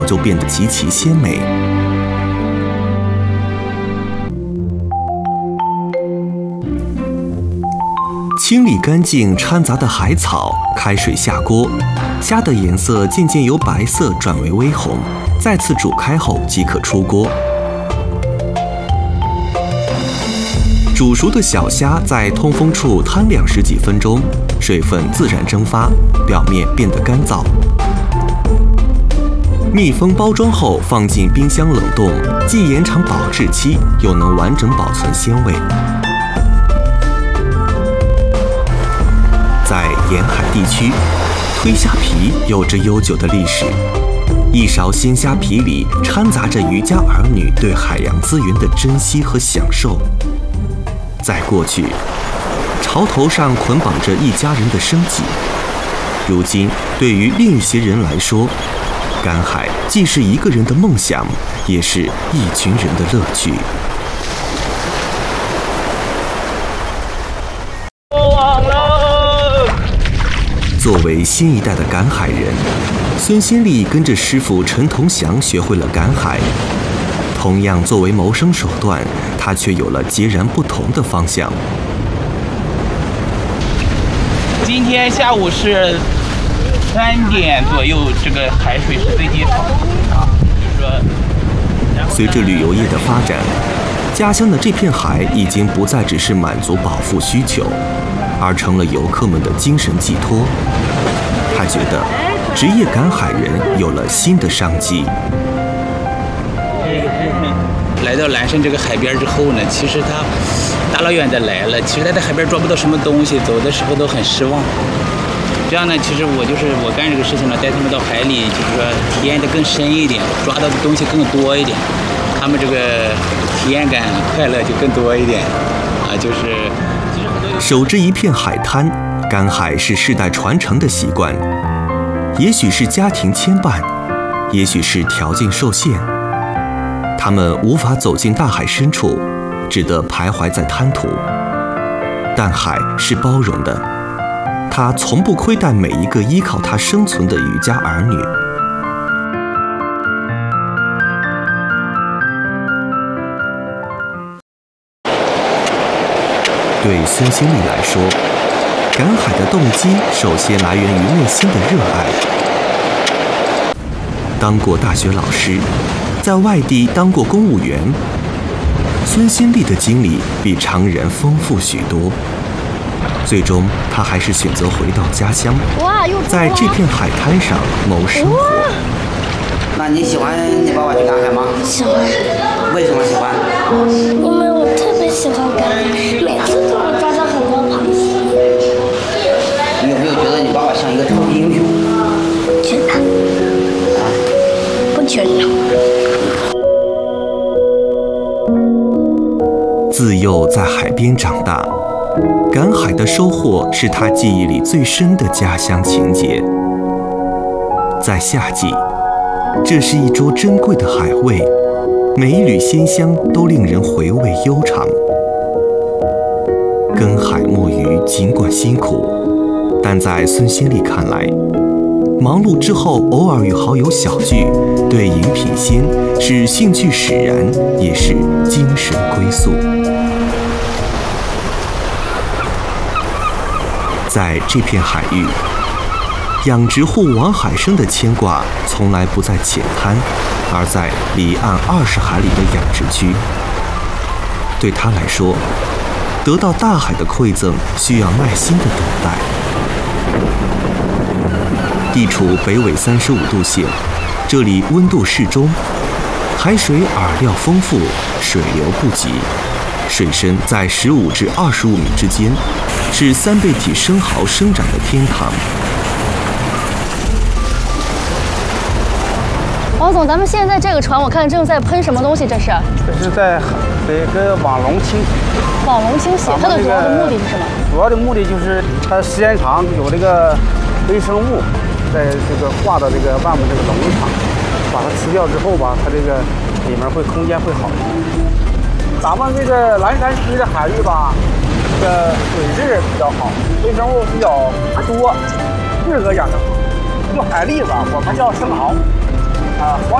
就变得极其鲜美。清理干净掺杂的海草，开水下锅，虾的颜色渐渐由白色转为微红，再次煮开后即可出锅。煮熟的小虾在通风处摊晾10几分钟，水分自然蒸发，表面变得干燥。密封包装后放进冰箱冷冻，既延长保质期，又能完整保存鲜味。在沿海地区，推虾皮有着悠久的历史。一勺鲜虾皮里掺杂着渔家儿女对海洋资源的珍惜和享受。在过去，潮头上捆绑着一家人的生计。如今，对于另一些人来说，赶海既是一个人的梦想，也是一群人的乐趣。作为新一代的赶海人，孙新丽跟着师傅陈同祥学会了赶海。同样作为谋生手段，他却有了截然不同的方向。 今天下午是3点左右，这个海水是最低潮啊，就是说， 随着旅游业的发展，家乡的这片海已经不再只是满足饱腹需求，而成了游客们的精神寄托。他觉得，职业赶海人有了新的商机。 来到蓝山这个海边之后呢，其实他大老远的来了，其实他在海边抓不到什么东西，走的时候都很失望。这样呢，其实我干这个事情呢，带他们到海里，就是说体验的更深一点，抓到的东西更多一点，他们这个体验感、快乐就更多一点啊，就是。 守着一片海滩，赶海是世代传承的习惯，也许是家庭牵绊，也许是条件受限。他们无法走进大海深处，只得徘徊在滩涂。但海是包容的，它从不亏待每一个依靠它生存的渔家儿女。对孙新丽来说，赶海的动机首先来源于内心的热爱。当过大学老师，在外地当过公务员，孙新丽的经历比常人丰富许多。最终，他还是选择回到家乡，在这片海滩上谋生活。 那你喜欢你爸爸去赶海吗？ 喜欢。 为什么喜欢？ 因为我特别喜欢赶海，每次都能抓到很多螃蟹。 你有没有觉得你爸爸像一个超级英雄？ 觉得。啊？不觉得。 自幼在海边长大，赶海的收获是他记忆里最深的家乡情节。在夏季，这是一桌珍贵的海味，每一缕鲜香都令人回味悠长。跟海摸鱼尽管辛苦，但在孙新丽看来，忙碌之后偶尔与好友小聚，对饮品鲜是兴趣使然，也是精神归宿。在这片海域，养殖户王海生的牵挂从来不在浅滩，而在离岸20海里的养殖区。对他来说，得到大海的馈赠需要耐心的等待。地处北纬35度线，这里温度适中，海水饵料丰富，水流不急，水深在15至25米之间，是三倍体生蚝生长的天堂。 王总，咱们现在这个船，我看正在喷什么东西？这是？ 这是在给网笼清洗。 网笼清洗，它的主要的目的是什么？ 主要的目的就是它时间长有这个微生物在这个挂到这个外面这个笼上，把它吃掉之后吧，它这个里面空间会好一点。咱们这个蓝山区的海域吧，这个水质比较好，微生物比较多，适合养殖。用海蛎子，我们叫生蚝。 啊。